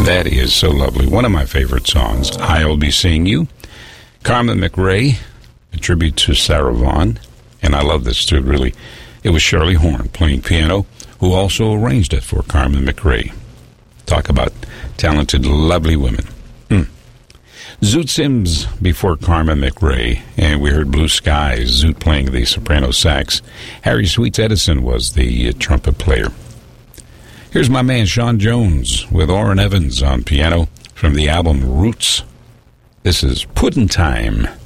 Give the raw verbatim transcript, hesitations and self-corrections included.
That is so lovely. One of my favorite songs, I'll Be Seeing You. Carmen McRae, a tribute to Sarah Vaughan. And I love this too, really. It was Shirley Horn playing piano, who also arranged it for Carmen McRae. Talk about talented, lovely women. Mm. Zoot Sims before Carmen McRae, and we heard Blue Skies, Zoot playing the soprano sax. Harry Sweets Edison was the uh, trumpet player. Here's my man Sean Jones with Orrin Evans on piano from the album Roots. This is Puddin' Time.